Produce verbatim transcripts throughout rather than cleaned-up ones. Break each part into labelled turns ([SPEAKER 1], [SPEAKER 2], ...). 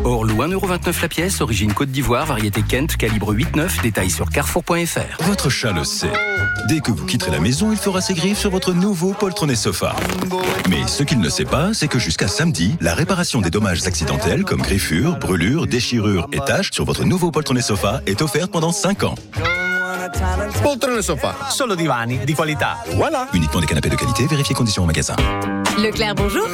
[SPEAKER 1] Orlou, un euro vingt-neuf la pièce, origine Côte d'Ivoire, variété Kent, calibre huit neuf, détail sur carrefour point f r.
[SPEAKER 2] Votre chat le sait. Dès que vous quitterez la maison, il fera ses griffes sur votre nouveau poltronné sofa. Mais ce qu'il ne sait pas, c'est que jusqu'à samedi, la réparation des dommages accidentels comme griffures, brûlures, déchirures et taches sur votre nouveau poltronné sofa est offerte pendant cinq ans.
[SPEAKER 3] Poltrone sofa.
[SPEAKER 4] Solo divani di qualità.
[SPEAKER 3] Voilà.
[SPEAKER 2] Uniquement des canapés de qualité, vérifiez conditions au magasin.
[SPEAKER 5] Leclerc, bonjour.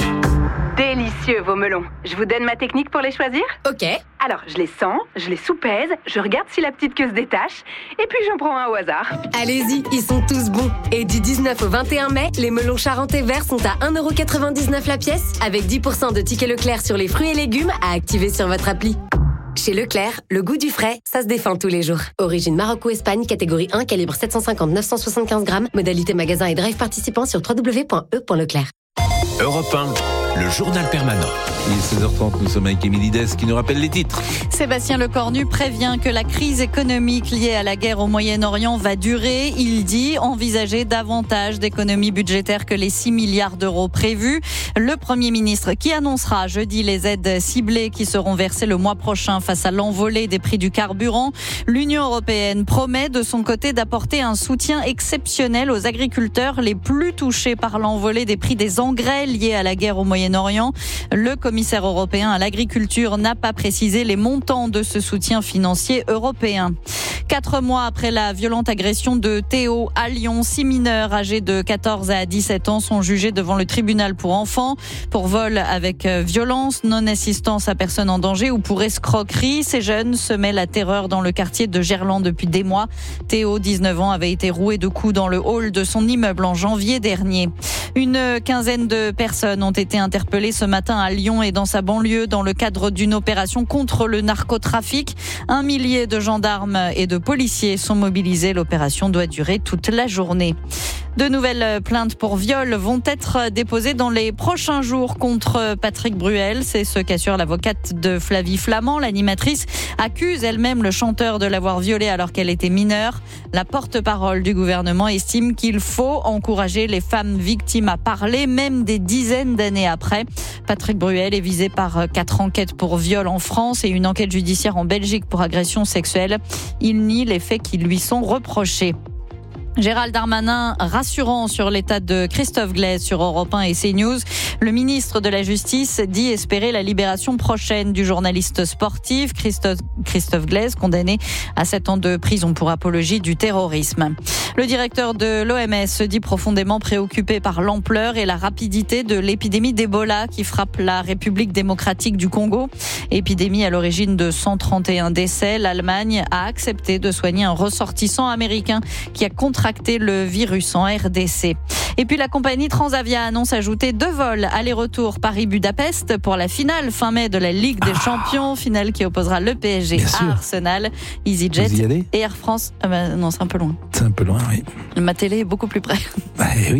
[SPEAKER 6] Délicieux vos melons. Je vous donne ma technique pour les choisir ?
[SPEAKER 5] Ok.
[SPEAKER 6] Alors, je les sens, je les soupèse, je regarde si la petite queue se détache, et puis j'en prends un au hasard.
[SPEAKER 5] Allez-y, ils sont tous bons. Et du dix-neuf au vingt et un mai, les melons charentais verts sont à un euro quatre-vingt-dix-neuf la pièce, avec dix pour cent de tickets Leclerc sur les fruits et légumes à activer sur votre appli. Chez Leclerc, le goût du frais, ça se défend tous les jours. Origine Maroc ou Espagne, catégorie un, calibre sept cent cinquante à neuf cent soixante-quinze grammes. Modalité magasin et drive participant sur w w w point e point leclerc.
[SPEAKER 7] Europe un, le journal permanent.
[SPEAKER 8] Il est seize heures trente, nous sommes avec Émilie Dess qui nous rappelle les titres.
[SPEAKER 9] Sébastien Lecornu prévient que la crise économique liée à la guerre au Moyen-Orient va durer. Il dit envisager davantage d'économies budgétaires que les six milliards d'euros prévus. Le Premier ministre qui annoncera jeudi les aides ciblées qui seront versées le mois prochain face à l'envolée des prix du carburant. L'Union européenne promet de son côté d'apporter un soutien exceptionnel aux agriculteurs les plus touchés par l'envolée des prix des engrais liés à la guerre au Moyen-Orient. Le commissaire européen à l'agriculture n'a pas précisé les montants de ce soutien financier européen. Quatre mois après la violente agression de Théo à Lyon, six mineurs âgés de quatorze à dix-sept ans sont jugés devant le tribunal pour enfants pour vol avec violence, non-assistance à personne en danger ou pour escroquerie. Ces jeunes semaient la terreur dans le quartier de Gerland depuis des mois. Théo, dix-neuf ans, avait été roué de coups dans le hall de son immeuble en janvier dernier. Une quinzaine de personnes ont été interpellées ce matin à Lyon et dans sa banlieue dans le cadre d'une opération contre le narcotrafic. Un millier de gendarmes et de policiers sont mobilisés. L'opération doit durer toute la journée. De nouvelles plaintes pour viol vont être déposées dans les prochains jours contre Patrick Bruel. C'est ce qu'assure l'avocate de Flavie Flament. L'animatrice accuse elle-même le chanteur de l'avoir violée alors qu'elle était mineure. La porte-parole du gouvernement estime qu'il faut encourager les femmes victimes à parler, même des dizaines d'années après. Patrick Bruel est visé par quatre enquêtes pour viol en France et une enquête judiciaire en Belgique pour agression sexuelle. Il nie les faits qui lui sont reprochés. Gérald Darmanin rassurant sur l'état de Christophe Glaise sur Europe un et CNews. Le ministre de la Justice dit espérer la libération prochaine du journaliste sportif Christophe, Christophe Glaise, condamné à sept ans de prison pour apologie du terrorisme. Le directeur de l'O M S se dit profondément préoccupé par l'ampleur et la rapidité de l'épidémie d'Ebola qui frappe la République démocratique du Congo. Épidémie à l'origine de cent trente et un décès. L'Allemagne a accepté de soigner un ressortissant américain qui a contracté le virus en R D C. Et puis la compagnie Transavia annonce ajouter deux vols aller-retour Paris-Budapest pour la finale fin mai de la Ligue des ah. Champions, finale qui opposera le P S G Bien à sûr. Arsenal, EasyJet et Air France. Ah bah, non, c'est un peu loin.
[SPEAKER 8] C'est un peu loin, oui.
[SPEAKER 9] Ma télé est beaucoup plus près.
[SPEAKER 8] Bah oui.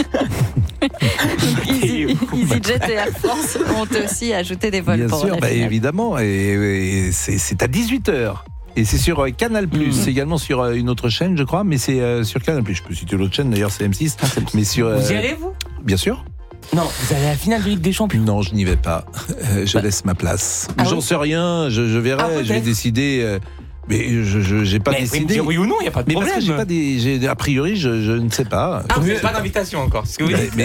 [SPEAKER 9] Easy, EasyJet et Air France ont aussi ajouté des vols
[SPEAKER 8] Bien
[SPEAKER 9] pour
[SPEAKER 8] sûr,
[SPEAKER 9] la
[SPEAKER 8] bah
[SPEAKER 9] finale.
[SPEAKER 8] évidemment, et, et c'est, c'est à dix-huit heures. Et c'est sur Canal+, mmh. c'est également sur une autre chaîne, je crois, mais c'est euh, sur Canal+. Je peux citer l'autre chaîne, d'ailleurs, c'est M six. Ah, mais sur, euh,
[SPEAKER 4] vous y allez, vous ?
[SPEAKER 8] Bien sûr.
[SPEAKER 4] Non, vous allez à la finale de Ligue des Champions.
[SPEAKER 8] Non, je n'y vais pas. Euh, je bah. laisse ma place. Ah, J'en oui. sais rien, je, je verrai, ah, je vais décider... Euh, mais je, je j'ai pas
[SPEAKER 4] mais
[SPEAKER 8] décidé.
[SPEAKER 4] Dire oui ou non, il y a pas de
[SPEAKER 8] mais
[SPEAKER 4] problème.
[SPEAKER 8] Parce que j'ai pas des, j'ai, a priori, je, je ne sais pas.
[SPEAKER 4] Ah, vous n'avez pas d'invitation encore. Ce que vous
[SPEAKER 8] mais,
[SPEAKER 4] dites.
[SPEAKER 8] Mais,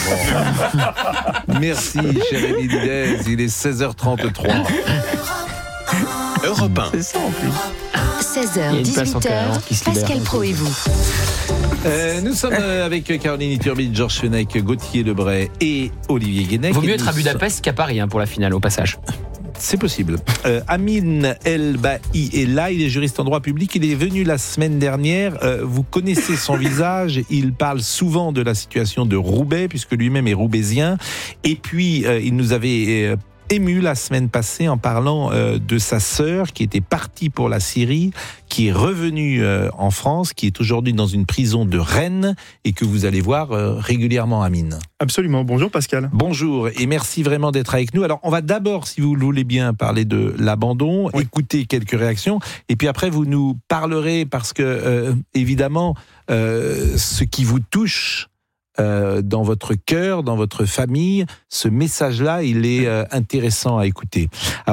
[SPEAKER 8] merci, cher Émilie Dess. Il est seize heures trente-trois.
[SPEAKER 2] Europe un.
[SPEAKER 4] C'est ça en plus.
[SPEAKER 5] seize heures, dix-huit heures, Pascal Pro et vous.
[SPEAKER 8] Euh, nous sommes avec Caroline Iturbide, Georges Fenech, Gauthier Lebray et Olivier Guénec.
[SPEAKER 7] Vaut mieux être à Budapest qu'à Paris hein, pour la finale, au passage.
[SPEAKER 8] C'est possible. Euh, Amin El-Bahi est là, il est juriste en droit public, il est venu la semaine dernière, euh, vous connaissez son visage, il parle souvent de la situation de Roubaix, puisque lui-même est roubaisien, et puis euh, il nous avait... Euh, ému la semaine passée en parlant euh, de sa sœur qui était partie pour la Syrie, qui est revenue euh, en France, qui est aujourd'hui dans une prison de Rennes et que vous allez voir euh, régulièrement, Amine.
[SPEAKER 10] Absolument. Bonjour Pascal.
[SPEAKER 8] Bonjour et merci vraiment d'être avec nous. Alors on va d'abord, si vous le voulez bien, parler de l'abandon, oui. écouter quelques réactions et puis après vous nous parlerez parce que euh, évidemment euh, ce qui vous touche Euh, dans votre cœur, dans votre famille, ce message-là, il est euh, intéressant à écouter. Alors,